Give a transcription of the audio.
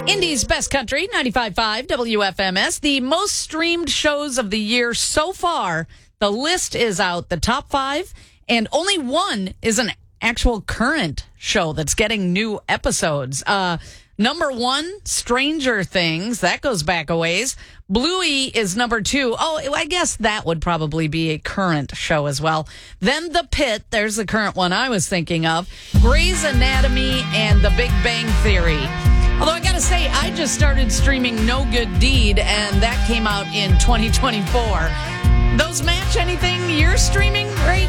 Indy's Best Country, 95.5 WFMS. The most streamed shows of the year so far. The list is out, the top 5, and only one is an actual current show that's getting new episodes. Number 1, Stranger Things. That goes back a ways. Bluey is number 2. Oh, I guess that would probably be a current show as well. Then The Pit. There's the current one I was thinking of. Grey's Anatomy and The Big Bang Theory. Although I gotta say, I just started streaming No Good Deed, and that came out in 2024. Those match anything you're streaming right